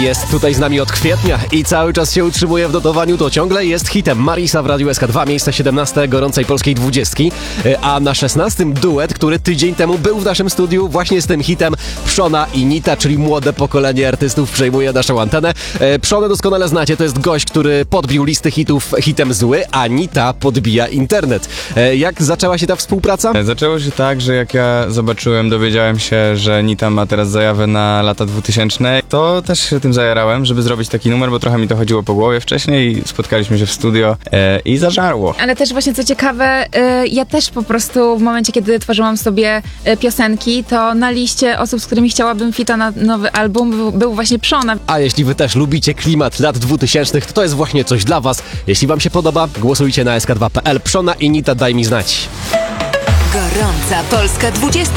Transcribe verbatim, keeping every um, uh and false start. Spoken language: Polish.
Jest tutaj z nami od kwietnia i cały czas się utrzymuje w notowaniu, to ciągle jest hitem. Marisa w Radiu S K dwa, miejsce siedemnaste gorącej polskiej dwudziestki, a na szesnastym duet, który tydzień temu był w naszym studiu właśnie z tym hitem. Pszona i Nita, czyli młode pokolenie artystów przejmuje naszą antenę. Pszonę doskonale znacie, to jest gość, który podbił listy hitów hitem Zły, a Nita podbija internet. Jak zaczęła się ta współpraca? Zaczęło się tak, że jak ja zobaczyłem, dowiedziałem się, że Nita ma teraz zajawę na lata dwutysięczne, to też się tym zajarałem, żeby zrobić taki numer, bo trochę mi to chodziło po głowie wcześniej. Spotkaliśmy się w studio e, i zażarło. Ale też właśnie co ciekawe, y, ja też po prostu w momencie, kiedy tworzyłam sobie y, piosenki, to na liście osób, z którymi chciałabym fita na nowy album był, był właśnie Pszona. A jeśli wy też lubicie klimat lat dwutysięcznych, to to jest właśnie coś dla was. Jeśli wam się podoba, głosujcie na S K dwa kropka P L. Pszona i Nita, daj mi znać. Gorąca Polska dwudziestka.